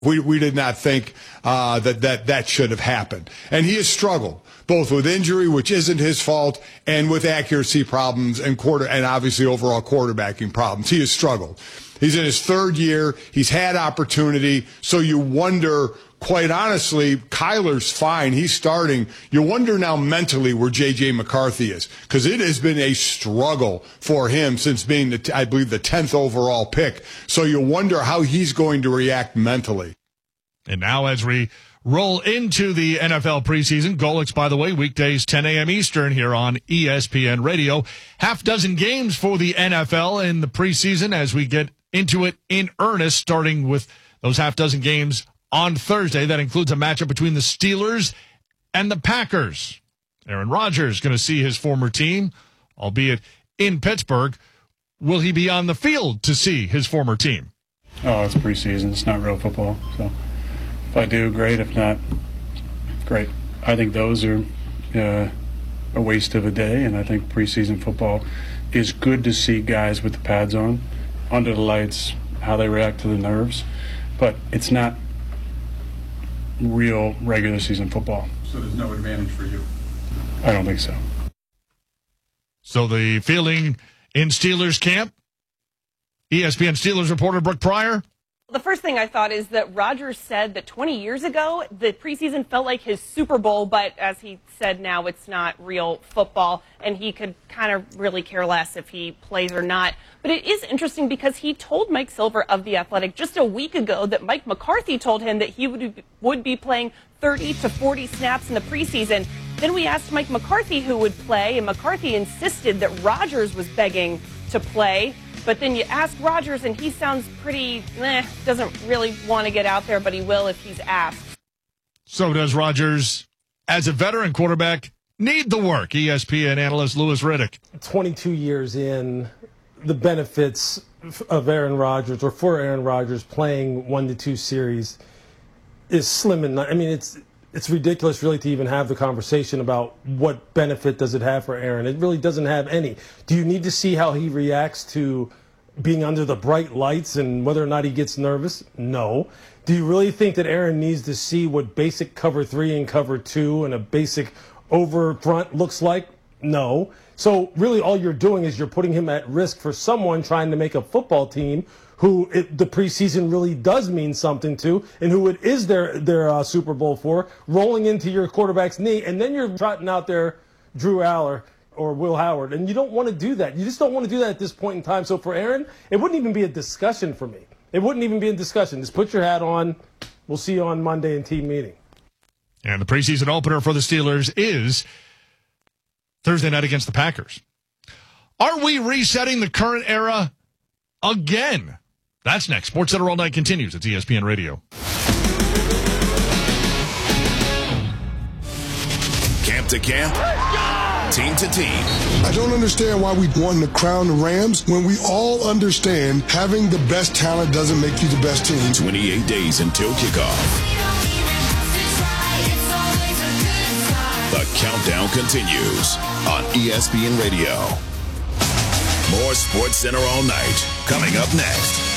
We did not think that should have happened. And he has struggled, both with injury, which isn't his fault, and with accuracy problems and obviously overall quarterbacking problems. He has struggled. He's in his third year. He's had opportunity. So you wonder, quite honestly, Kyler's fine. He's starting. You wonder now mentally where J.J. McCarthy is, because it has been a struggle for him since being, I believe, the 10th overall pick. So you wonder how he's going to react mentally. And now as we roll into the NFL preseason, Golics, by the way, weekdays 10 a.m. Eastern here on ESPN Radio. Half dozen games for the NFL in the preseason as we get into it in earnest, starting with those half dozen games on Thursday. That includes a matchup between the Steelers and the Packers. Aaron Rodgers going to see his former team, albeit in Pittsburgh. Will he be on the field to see his former team? Oh, it's preseason. It's not real football. So if I do, great. If not, great. I think those are a waste of a day, and I think preseason football is good to see guys with the pads on, under the lights, how they react to the nerves, but it's not real regular season football. So there's no advantage for you? I don't think so. So the feeling in Steelers camp? ESPN Steelers reporter Brooke Pryor? The first thing I thought is that Rodgers said that 20 years ago, the preseason felt like his Super Bowl, but as he said now, it's not real football, and he could kind of really care less if he plays or not. But it is interesting because he told Mike Silver of The Athletic just a week ago that Mike McCarthy told him that he would be playing 30 to 40 snaps in the preseason. Then we asked Mike McCarthy who would play, and McCarthy insisted that Rodgers was begging to play. But then you ask Rodgers, and he sounds pretty, doesn't really want to get out there, but he will if he's asked. So does Rodgers, as a veteran quarterback, need the work? ESPN analyst Louis Riddick. 22 years in, the benefits of Aaron Rodgers, or for Aaron Rodgers, playing 1 to 2 series is slim and I mean, it's ridiculous really to even have the conversation about what benefit does it have for Aaron. It really doesn't have any. Do you need to see how he reacts to being under the bright lights and whether or not he gets nervous? No. Do you really think that Aaron needs to see what basic cover 3 and cover 2 and a basic over front looks like? No. So really all you're doing is you're putting him at risk for someone trying to make a football team who the preseason really does mean something to, and who it is their Super Bowl for, rolling into your quarterback's knee, and then you're trotting out there Drew Aller or Will Howard, and you don't want to do that. You just don't want to do that at this point in time. So for Aaron, it wouldn't even be a discussion for me. It wouldn't even be a discussion. Just put your hat on. We'll see you on Monday in team meeting. And the preseason opener for the Steelers is Thursday night against the Packers. Are we resetting the current era again? That's next. Sports Center All Night continues. It's ESPN Radio. Camp to camp, team to team. I don't understand why we want to crown the Rams when we all understand having the best talent doesn't make you the best team. 28 days until kickoff. The countdown continues on ESPN Radio. More Sports Center All Night coming up next.